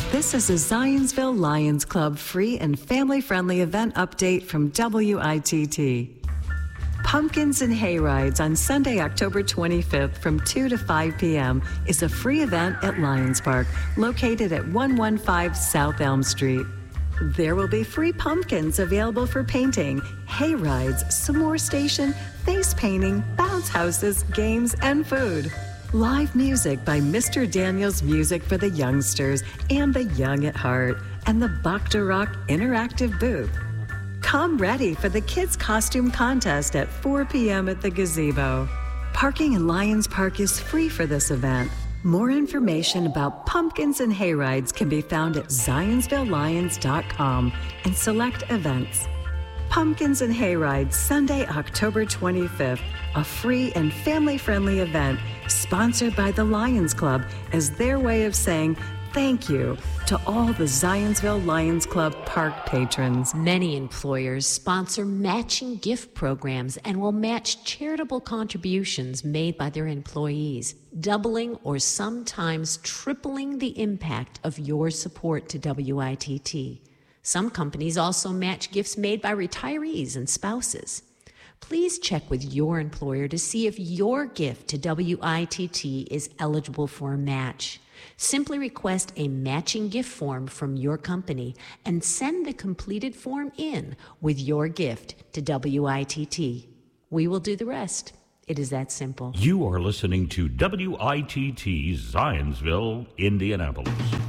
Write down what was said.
This is a Zionsville Lions Club free and family-friendly event update from WITT. Pumpkins and Hayrides on Sunday, October 25th from 2 to 5 p.m. is a free event at Lions Park, located at 115 South Elm Street. There will be free pumpkins available for painting, hay rides, s'more station, face painting, bounce houses, games, and food. Live music by Mr. Daniel's Music for the Youngsters and the Young at Heart, and the Bach Rock Interactive Booth. Come ready for the Kids Costume Contest at 4 p.m. at the Gazebo. Parking in Lions Park is free for this event. More information about pumpkins and hayrides can be found at ZionsvilleLions.com and select events. Pumpkins and Hayrides, Sunday, October 25th, a free and family-friendly event sponsored by the Lions Club as their way of saying thank you to all the Zionsville Lions Club Park patrons. Many employers sponsor matching gift programs and will match charitable contributions made by their employees, doubling or sometimes tripling the impact of your support to WITT. Some companies also match gifts made by retirees and spouses. Please check with your employer to see if your gift to WITT is eligible for a match. Simply request a matching gift form from your company and send the completed form in with your gift to WITT. We will do the rest. It is that simple. You are listening to WITT Zionsville, Indianapolis.